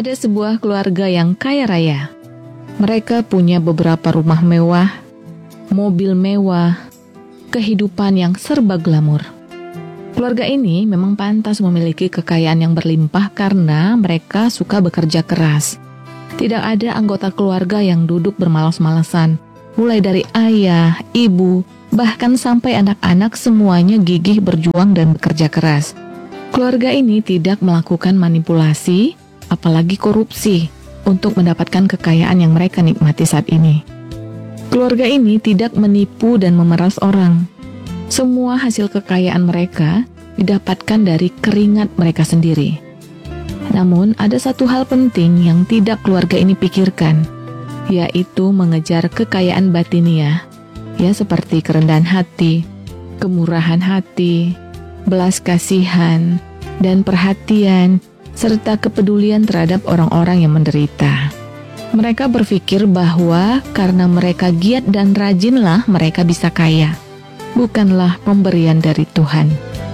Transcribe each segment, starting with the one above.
Ada sebuah keluarga yang kaya raya. Mereka punya beberapa rumah mewah, mobil mewah, kehidupan yang serba glamor. Keluarga ini memang pantas memiliki kekayaan yang berlimpah karena mereka suka bekerja keras. Tidak ada anggota keluarga yang duduk bermalas-malasan, mulai dari ayah, ibu, bahkan sampai anak-anak semuanya gigih berjuang dan bekerja keras. Keluarga ini tidak melakukan manipulasi, apalagi korupsi, untuk mendapatkan kekayaan yang mereka nikmati saat ini. Keluarga ini tidak menipu dan memeras orang. Semua hasil kekayaan mereka didapatkan dari keringat mereka sendiri. Namun, ada satu hal penting yang tidak keluarga ini pikirkan, yaitu mengejar kekayaan batiniah, ya seperti kerendahan hati, kemurahan hati, belas kasihan, dan perhatian, serta kepedulian terhadap orang-orang yang menderita. Mereka berpikir bahwa karena mereka giat dan rajinlah mereka bisa kaya, bukanlah pemberian dari Tuhan.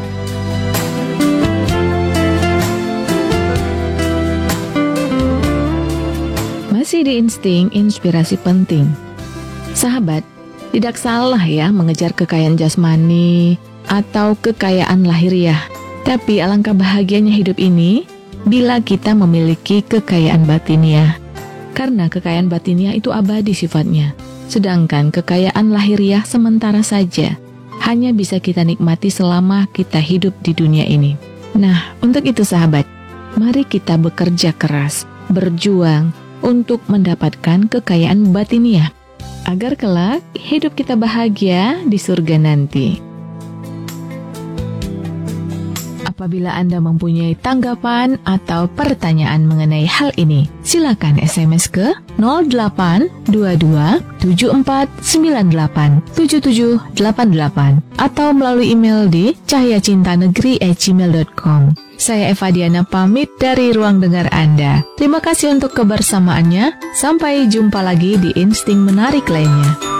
Masih di Insting Inspirasi Penting. Sahabat, tidak salah ya mengejar kekayaan jasmani atau kekayaan lahiriah. Tapi alangkah bahagianya hidup ini bila kita memiliki kekayaan batiniah. Karena kekayaan batiniah itu abadi sifatnya. Sedangkan kekayaan lahiriah sementara saja. Hanya bisa kita nikmati selama kita hidup di dunia ini. Nah, untuk itu sahabat, mari kita bekerja keras, berjuang untuk mendapatkan kekayaan batiniah. Agar kelak hidup kita bahagia di surga nanti. Apabila Anda mempunyai tanggapan atau pertanyaan mengenai hal ini, silakan SMS ke 0822 7498 7788 atau melalui email di cahyacintanegeri@gmail.com. Saya Eva Diana pamit dari ruang dengar Anda. Terima kasih untuk kebersamaannya. Sampai jumpa lagi di Insting Menarik lainnya.